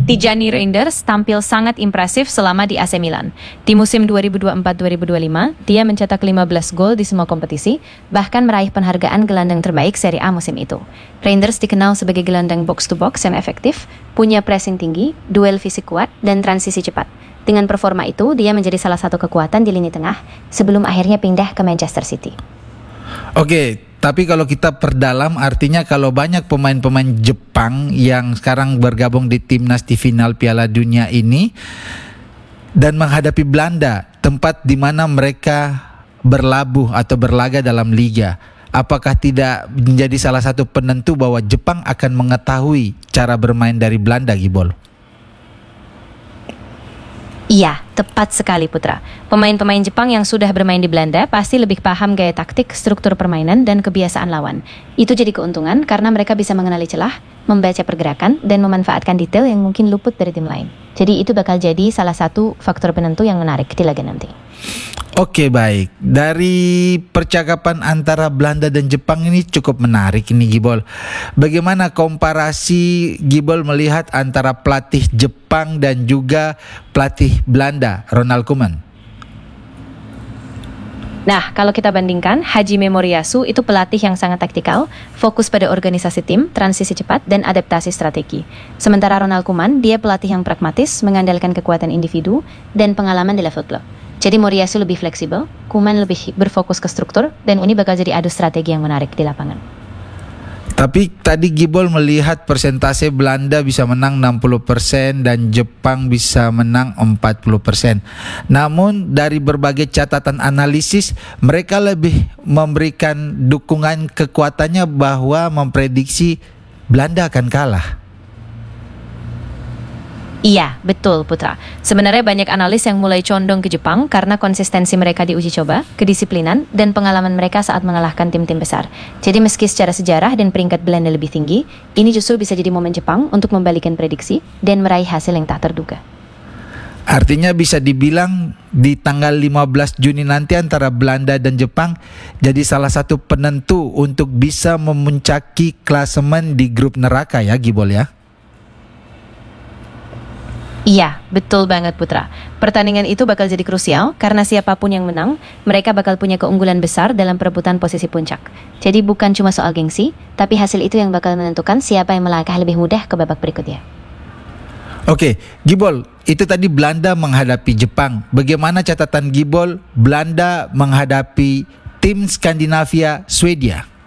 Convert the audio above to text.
Tijani Reinders tampil sangat impresif selama di AC Milan. Di musim 2024-2025, dia mencetak 15 gol di semua kompetisi, bahkan meraih penghargaan gelandang terbaik Serie A musim itu. Reinders dikenal sebagai gelandang box-to-box yang efektif, punya pressing tinggi, duel fisik kuat, dan transisi cepat. Dengan performa itu, dia menjadi salah satu kekuatan di lini tengah sebelum akhirnya pindah ke Manchester City. Oke, tapi kalau kita perdalam artinya kalau banyak pemain-pemain Jepang yang sekarang bergabung di timnas di final Piala Dunia ini dan menghadapi Belanda, tempat di mana mereka berlabuh atau berlaga dalam liga, apakah tidak menjadi salah satu penentu bahwa Jepang akan mengetahui cara bermain dari Belanda, Gibol? Iya, tepat sekali Putra. Pemain-pemain Jepang yang sudah bermain di Belanda pasti lebih paham gaya taktik, struktur permainan, dan kebiasaan lawan. Itu jadi keuntungan karena mereka bisa mengenali celah, membaca pergerakan, dan memanfaatkan detail yang mungkin luput dari tim lain. Jadi itu bakal jadi salah satu faktor penentu yang menarik di laga nanti. Oke, baik. Dari percakapan antara Belanda dan Jepang ini cukup menarik ini, Gibol. Bagaimana komparasi Gibol melihat antara pelatih Jepang dan juga pelatih Belanda, Ronald Koeman? Nah, kalau kita bandingkan, Hajime Moriyasu itu pelatih yang sangat taktikal, fokus pada organisasi tim, transisi cepat, dan adaptasi strategi. Sementara Ronald Koeman, dia pelatih yang pragmatis, mengandalkan kekuatan individu, dan pengalaman di level klub. Jadi Moriyasu lebih fleksibel, Koeman lebih berfokus ke struktur, dan ini bakal jadi adu strategi yang menarik di lapangan. Tapi tadi Gibol melihat persentase Belanda bisa menang 60% dan Jepang bisa menang 40%. Namun dari berbagai catatan analisis, mereka lebih memberikan dukungan kekuatannya bahwa memprediksi Belanda akan kalah. Iya, betul Putra. Sebenarnya banyak analis yang mulai condong ke Jepang karena konsistensi mereka di uji coba, kedisiplinan, dan pengalaman mereka saat mengalahkan tim-tim besar. Jadi meski secara sejarah dan peringkat Belanda lebih tinggi, ini justru bisa jadi momen Jepang untuk membalikan prediksi dan meraih hasil yang tak terduga. Artinya bisa dibilang di tanggal 15 Juni nanti antara Belanda dan Jepang jadi salah satu penentu untuk bisa memuncaki klasemen di grup neraka ya, Gibol ya? Iya, betul banget Putra. Pertandingan itu bakal jadi krusial karena siapapun yang menang, mereka bakal punya keunggulan besar dalam perebutan posisi puncak. Jadi bukan cuma soal gengsi, tapi hasil itu yang bakal menentukan siapa yang melangkah lebih mudah ke babak berikutnya. Oke, Gibol, itu tadi Belanda menghadapi Jepang. Bagaimana catatan Gibol Belanda menghadapi tim Skandinavia Swedia?